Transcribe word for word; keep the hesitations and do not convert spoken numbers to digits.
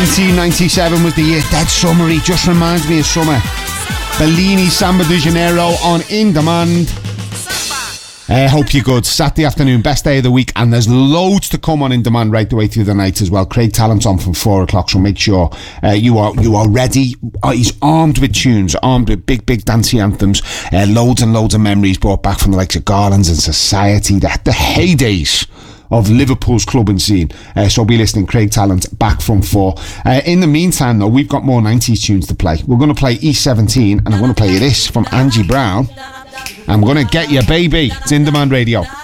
nineteen ninety-seven was the year. Dead summery, just reminds me of summer. Bellini, Samba de Janeiro on In Demand. I uh, hope you're good. Saturday afternoon, best day of the week, and there's loads to come on In Demand right the way through the night as well. Craig Tallant's on from four o'clock, so make sure uh, you are you are ready. Uh, he's armed with tunes, armed with big, big dancey anthems, uh, loads and loads of memories brought back from the likes of Garlands and Society, the, the heydays of Liverpool's clubbing scene. Uh, so be listening. Craig Tallant back from four. Uh, in the meantime, though, we've got more nineties tunes to play. We're going to play E seventeen, and I'm going to play you this from Angie Brown. I'm going to get you, baby. It's In Demand Radio.